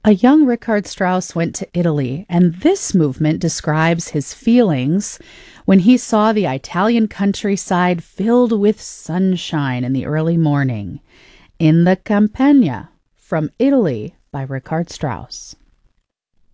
A young Richard Strauss went to Italy, and this movement describes his feelings when he saw the Italian countryside filled with sunshine in the early morning. In the Campagna, from Italy by Richard Strauss.